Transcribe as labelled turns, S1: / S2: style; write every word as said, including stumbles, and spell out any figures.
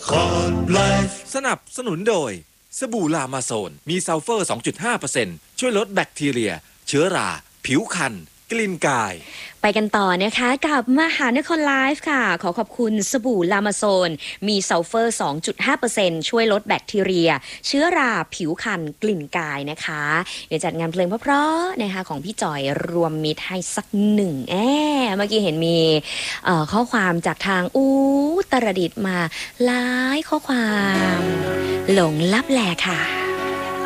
S1: สนับสนุนโดยสบู่ลามาโซนมีซัลเฟอร์ สองจุดห้าเปอร์เซ็นต์ ช่วยลดแบคทีเรียเชื้อราผิวคันกลิ่นกาย
S2: ไปกันต่อนะคะกับมหานครไลฟ์ค่ะขอขอบคุณสบู่ลามาโซนมีซัลเฟอร์ สองจุดห้าเปอร์เซ็นต์ ช่วยลดแบคทีเรียเชื้อราผิวคันกลิ่นกายนะคะเดี๋ยวจัดงานเพลงเพราะๆนะคะของพี่จอยรวมมิตรให้สักหนึ่งแอเมื่อกี้เห็นมีข้อความจากทางอู้ตรดิตมาหลายข้อความหลงลับแลค่ะ